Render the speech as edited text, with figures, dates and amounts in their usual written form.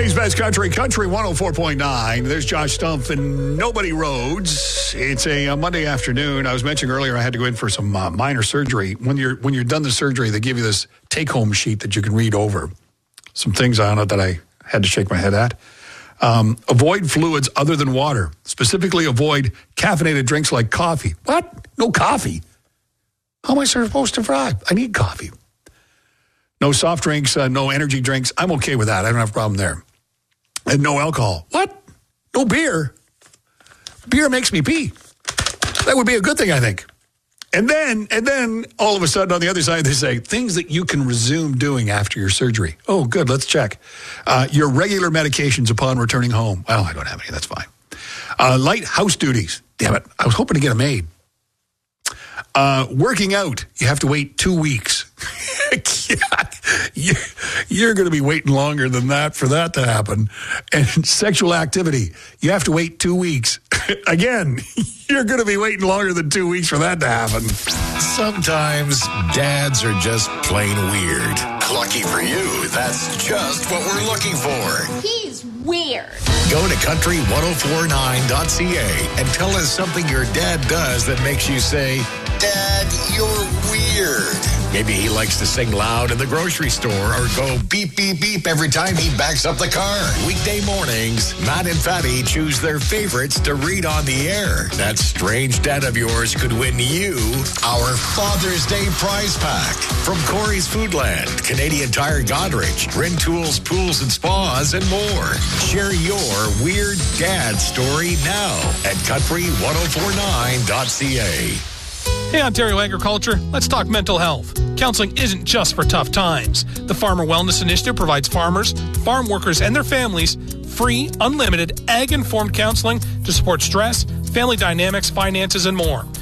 Today's best country 104.9. There's Josh Stumpf and Nobody Rhodes. It's a Monday afternoon. I was mentioning earlier I had to go in for some minor surgery. When you're done the surgery, they give you this take-home sheet that you can read over. Some things on it that I had to shake my head at. Avoid fluids other than water. Specifically, avoid caffeinated drinks like coffee. What? No coffee? How am I supposed to thrive? I need coffee. No soft drinks, no energy drinks. I'm okay with that. I don't have a problem there. And no alcohol. What? No beer? Beer makes me pee. That would be a good thing, I think. And then all of a sudden on the other side, they say things that you can resume doing after your surgery. Oh, good. Let's check. Your regular medications upon returning home. Well, I don't have any. That's fine. Light house duties. Damn it. I was hoping to get a maid. Working out. You have to wait 2 weeks. You're going to be waiting longer than that for that to happen. And sexual activity. You have to wait 2 weeks. Again, you're going to be waiting longer than 2 weeks for that to happen. Sometimes dads are just plain weird. Lucky for you, that's just what we're looking for. He's weird. Go to country1049.ca and tell us something your dad does that makes you say, Dad, you're weird. Maybe he likes to sing loud in the grocery store or go beep, beep, beep every time he backs up the car. Weekday mornings, Matt and Fatty choose their favorites to read on the air. That strange dad of yours could win you our Father's Day prize pack from Corey's Foodland, Canadian Tire Godrich, Rin Tools, Pools and Spas, and more. Share your weird dad story now at country1049.ca. Hey, Ontario Agriculture, let's talk mental health. Counseling isn't just for tough times. The Farmer Wellness Initiative provides farmers, farm workers, and their families free, unlimited, ag-informed counseling to support stress, family dynamics, finances, and more.